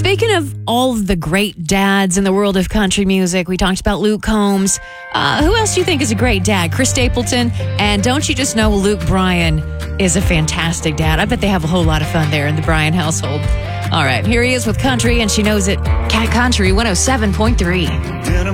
Speaking of all of the great dads in the world of country music, we talked about Luke Combs. Who else do you think is a great dad? Chris Stapleton. And don't you just know Luke Bryan is a fantastic dad? I bet they have a whole lot of fun there in the Bryan household. All right, here he is with country, and she knows it. Cat Country 107.3.